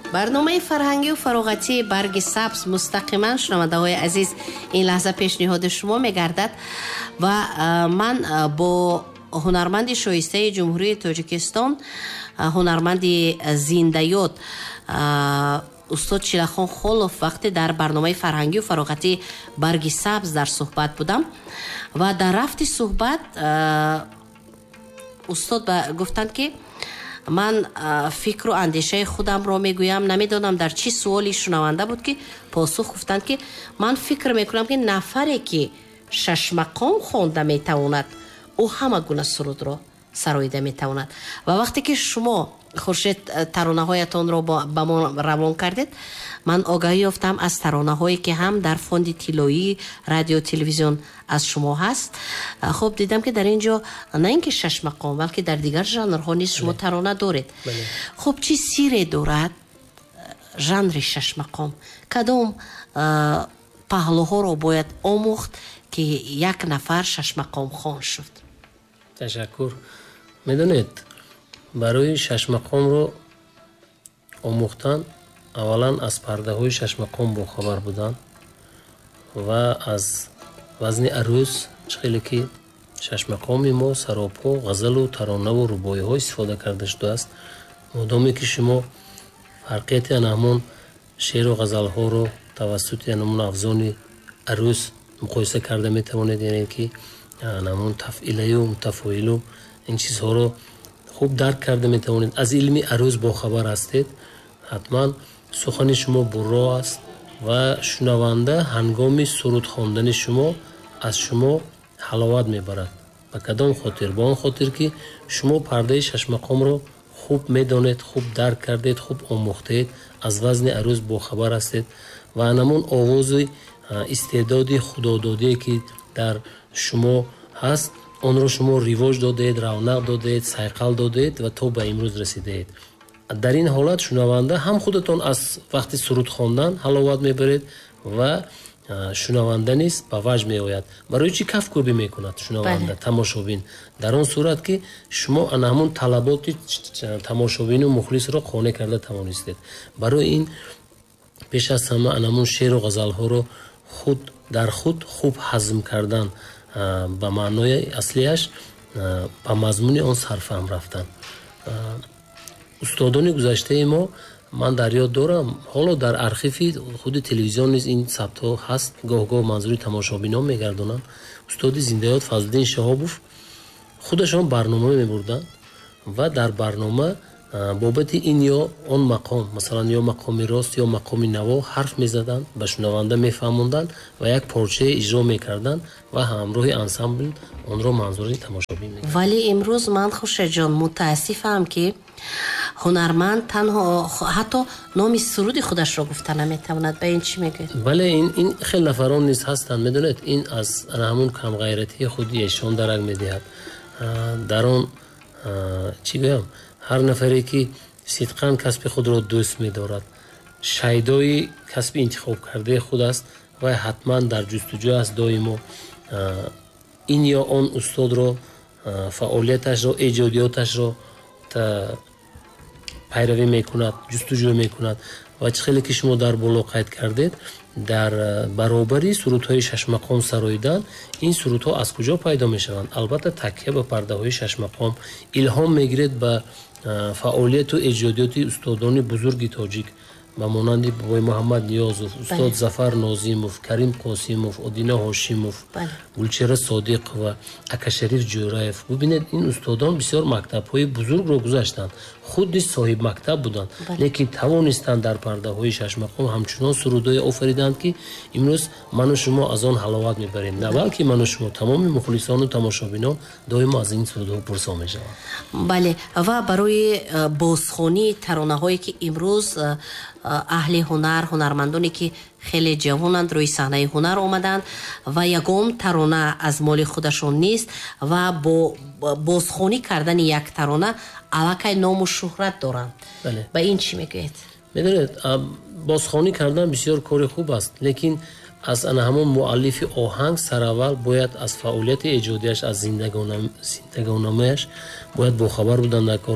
برنامه فرهنگی و فراغتی برگ سبز مستقیما شنونده‌های عزیز این لحظه پیشنهاد شما میگردد و من با هنرمند شایسته جمهوری تاجیکستان، هنرمند زنده‌یاد استاد چیلاخان خولوف وقتی در برنامه فرهنگی و فراغتی برگ سبز در صحبت بودم و در رفت صحبت استاد گفتند که من فکر و اندیشه خودم را میگویم، نمیدونم در چی سوالی شنونده بود که پاسخ گفتند که من فکر میکنم که نفری که 6 مقام خوانده میتواند او همه گونه سرود را سراییده میتواند. و وقتی که شما خورشید ترانه هایتان را با ما روان کردید، من آگاهی یافتم از ترانه هایی که هم در فوند طلایی رادیو تلویزیون از شما هست. خب دیدم که در اینجا نه اینکه 6 مقام بلکه در دیگر ژانرها نیز شما ترانه دارید. خب چی سیری دارد ژانر 6 مقام؟ کدام پهلوها را باید آموخت که یک نفر 6 مقام خوان شد؟ تشکر. میدونید برای 6 مقام رو آموختن اولا از پرده های 6 مقام با خبر بودن و از وزن عروس، خیلی که 6 مقام ما سراپا غزل و ترانه و رباعی ها استفاده کرده شده است. مادامی که شما فرقیت همون شعر و غزل ها رو توسط همون افزان عروس مقایسه کرده می توانید، یعنی که همون تفعیله و متفاعل و این چیزها رو خوب درک کرده می توانید. از علم عروس با خبر هستید، حتما سخن شما برا است و شنونده هنگام سرود خواندن شما از شما حلاوت میبرد. با کدام خاطر؟ با آن خاطر که شما پرده 6 مقام رو خوب میدانید، خوب درک کردید، خوب آموختید، از وزن عروس با خبر هستید و همون آواز استعداد خدادادی که در شما هست آن رو شما رواج دادید، رونق دادید، سیقل دادید و تا به امروز رسیدید. در این حالت شنونده هم خودتون از وقتی سرود خواندن حلاوت میبرید و شنونده نیست به وجه می آید. برای چی کف کوبی میکند شنونده تماشابین؟ در آن صورت که شما همون طلبات تماشابین و مخلص را قانع کرده توانستید. برای این پیش از همه همون شعر و غزل ها رو خود در خود خوب هضم کردن، به معنای اصلیش به مضمون آن سرفهم رفتن. استادان گذشته ما من در یاد دارم، حالا در ارشیف خود تلویزیون نیز این ثبت ها هست، گاه گاه منظوری تماشابینان میگردونن. استاد زنده‌یاد فضلالدین شهابوف خودشان برنامه میبردن و در برنامه بابت این یا آن مقام، مثلا یا مقام راست یا مقام نوا حرف میزدن، به شنونده میفهموندن و یک پارچه اجرا میکردن و همراه انسامبل آن را منظوری تماشابین میکردن. ولی امروز من خورشید جان متاسفم که هنرمند تنها حتی نام سرود خودش را گفته نمیتواند. به این چی میگه؟ بله این خیلی نفران نیست هستند. میدونید این از همون کم غیرتی خودی ایشان درک میدهد. در آن چی بگم، هر نفری که صدقاً کسب خود را دوست می‌دارد، شیدای کسب انتخاب کرده خود است و حتما در جستجو است دائما این یا آن استاد را، فعالیتش را، ایجادیاتش را پیروی میکند، جستجو میکند. و خیلی که شما در بالا قید کردید در برابری سرودهای 6 مقام سراییدن، این سرودها از کجا پیدا میشوند؟ البته تکیه به پرده های 6 مقام الهام میگیرید به فعالیت و ایجادیات استادان بزرگ تاجیک به مانند بابای محمد نیازوف، استاد ظفر نازیموف، کریم قاسیموف، ادینه هاشیموف، گلچهره صادق و اکاشریف جورایف. ببینید این استادان بسیار مکتب‌های بزرگ را گذاشتند، خود نیز صاحب مکتب بودند، لیکن توانستند در پرده‌های 6 مقام همچنان سرودهای آفریدند که امروز من و شما از آن حلاوت میبریم. نه بلکه من و شما، تمام مخلصان و تماشابینان دائما از این سرودها پرسا میشوند. بله. و برای بازخوانی ترانه‌هایی که امروز اهل هنر، هنرمندانی که خیلی جوانند روی صحنه هنر آمدند و یگام ترانه از مال خودشون نیست و با بازخوانی کردن یک ترانه علاقه نام و شهرت دارند. بله. به این چی میگوید؟ میدونید بازخوانی کردن بسیار کار خوب است، لیکن از همون مؤلف آهنگ سراول باید از فعالیت ایجادیش، از زندگانامهش باید با خبر بودن در کار.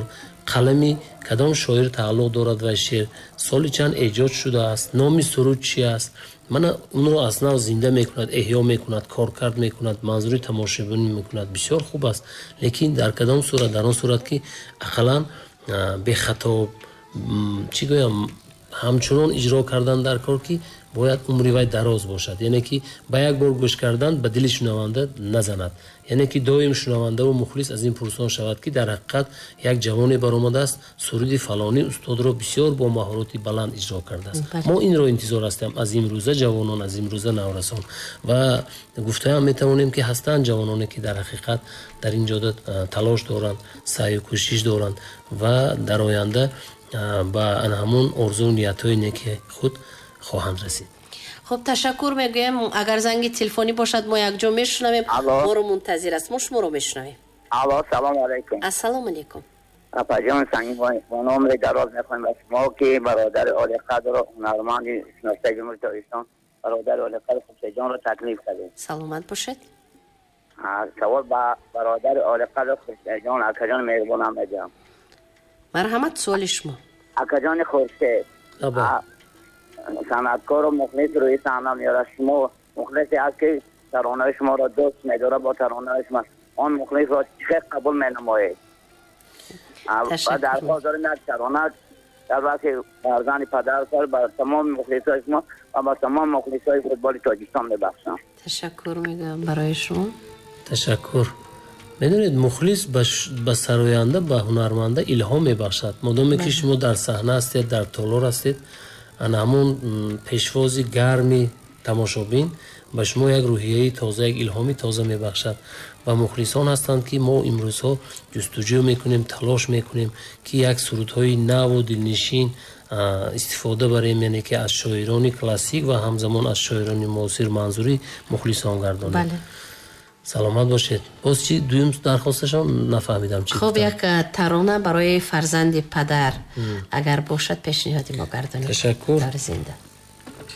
қалами кадом шоир тааллуқ дорад ва шеър, соли чанд эҷод шудааст, номи суруд чи аст, мана унро аз нав зинда мекунад, эҳё мекунад, коркард мекунад, манзури тамошобинӣ мекунад. Бисёр хуб аст, лекин дар кадом сурат? Дар он сурат ки ақаллан бехатоб, чӣ гӯям, ҳамчунон иҷро кардан дар кор ки бояд умри вай дароз бошад, яъне ки ба як бор гӯш кардан ба дили шунаванда назанад, яъне ки доим шунавандаву мухлис аз ин пурсон шавад ки дар ҳақиқат як ҷавоне баромадааст, суруди фалони устодро бисёр бо маҳороти баланд иҷро кардааст. Мо инро интизор ҳастем аз имрӯза ҷавонон, аз имрӯза наврасон, ва гуфтаам метавонем ки ҳастанд ҷавононе ки дар ҳақиқат дар ин ҷода талош доранд, саъю кӯшиш доранд ва дар оянда ба ҳамон орзу ниятҳои неки худ хоҳанд расид. خب تشکر میگویم. اگر زنگ تلفنی باشد ما یک جا میشنویم. ما رو منتظر است. ما شما رو میشنویم. الو، سلام علیکم. السلام علیکم. اپا جان سنگی با نام دراز میخوایم از شما که برادر عالی قدر و هنرمند شناسته جمهوری تاجیکستان برادر عالی قدر خفیه جان رو تکلیف کردیم. سلامت باشد. سوال با برادر عالی قدر خفیه جان اکا جان مهربانم میگم. مرحمت، سوال شما. اکا جان خورشید صنعتکار و مخلص روی صحنه میاره، شما مخلصی هست که ترانه شما را دوست میداره، با ترانه شما آن مخلص را چه قبول مینمایید و در بازار نه ترانه در وقت برزن پدر سال بر تمام مخلصای شما و با تمام مخلصای فوتبال تاجیکستان میبخشم. تشکر میگم برای شما. تشکر. میدونید مخلص به سراینده به هنرمنده الهام میبخشد. مادامی که شما در صحنه هستید، در تالار هستید، همون پیشوازی گرمی تماشابین به شما یک روحیه تازه، یک الهامی تازه میبخشد و مخلصان هستند که ما امروزها جستجو میکنیم، تلاش میکنیم که یک سرودهای نو و دلنشین استفاده بریم، یعنی که از شاعران کلاسیک و همزمان از شاعران معاصر منظوری مخلصان گردانیم. بله. سلامت باشید. باز چی دویم درخواستشان نفهمیدم چی. خب یک ترانه برای فرزند پدر اگر باشد پیشنهادی ما گردانیم. تشکر. در زنده.